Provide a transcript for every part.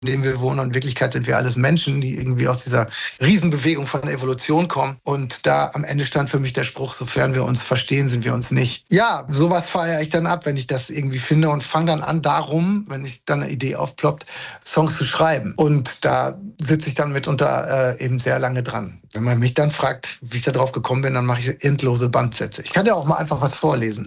in dem wir wohnen. Und in Wirklichkeit sind wir alles Menschen, die irgendwie aus dieser Riesenbewegung von Evolution kommen. Und da am Ende stand für mich der Spruch, sofern wir uns verstehen, sind wir uns nicht. Ja, sowas feiere ich dann ab, wenn ich das irgendwie finde und fange dann an, darum, wenn ich dann eine Idee aufploppt, Songs zu schreiben. Und da sitze ich dann mitunter eben sehr lange dran. Wenn man mich dann fragt, wie ich da drauf gekommen bin, dann mache ich endlose Bandsätze. Ich kann ja auch mal einfach was vorlesen.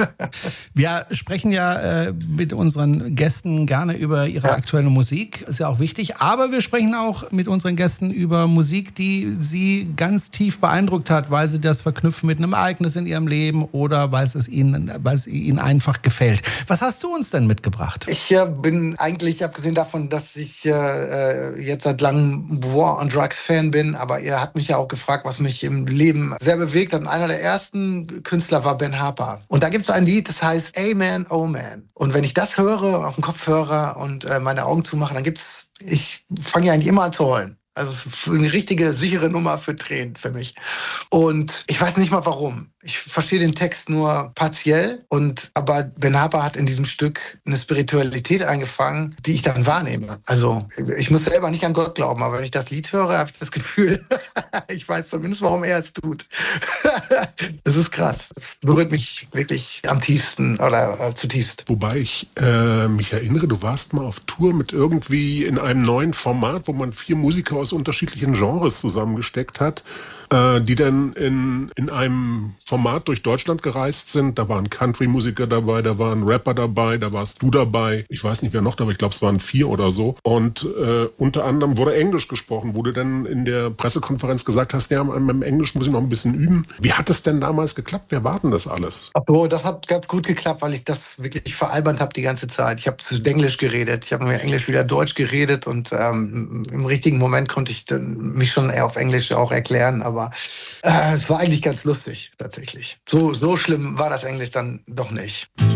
Wir sprechen ja mit unseren Gästen gerne über ihre aktuelle Musik. Ist ja auch wichtig. Aber wir sprechen auch mit unseren Gästen über Musik, die sie ganz tief beeindruckt hat, weil sie das verknüpfen mit einem Ereignis in ihrem Leben oder weil es ihnen einfach gefällt. Was hast du uns denn mitgebracht? Ich bin eigentlich, abgesehen davon, dass ich jetzt seit langem War on Drugs Fan bin, aber ihr habt mich ja auch gefragt, was mich im Leben sehr bewegt hat. Und einer der ersten Künstler war Ben Harper. Und da gibt es ein Lied, das heißt Amen, oh man. Und wenn ich das höre, auf dem Kopfhörer und meine Augen zumache, ich fange ja eigentlich immer an zu heulen. Also eine richtige, sichere Nummer für Tränen für mich. Und ich weiß nicht mal warum. Ich verstehe den Text nur partiell. Aber Ben Harper hat in diesem Stück eine Spiritualität eingefangen, die ich dann wahrnehme. Also ich muss selber nicht an Gott glauben, aber wenn ich das Lied höre, habe ich das Gefühl, ich weiß zumindest, warum er es tut. Das ist krass. Es berührt mich wirklich am tiefsten oder zutiefst. Wobei ich mich erinnere, du warst mal auf Tour mit irgendwie in einem neuen Format, wo man 4 Musiker aus unterschiedlichen Genres zusammengesteckt hat, die dann in einem Format durch Deutschland gereist sind. Da waren Country-Musiker dabei, da waren Rapper dabei, da warst du dabei. Ich weiß nicht, wer noch dabei, ich glaube, es waren 4 oder so. Und unter anderem wurde Englisch gesprochen, wo du dann in der Pressekonferenz gesagt hast, ja, mit Englisch muss ich noch ein bisschen üben. Wie hat es denn damals geklappt? Wer war denn das alles? Oh, das hat ganz gut geklappt, weil ich das wirklich veralbert habe die ganze Zeit. Ich habe zu Englisch geredet, ich habe mir Englisch wieder Deutsch geredet und im richtigen Moment konnte ich mich schon eher auf Englisch auch erklären, aber es war eigentlich ganz lustig, tatsächlich. So schlimm war das Englisch dann doch nicht.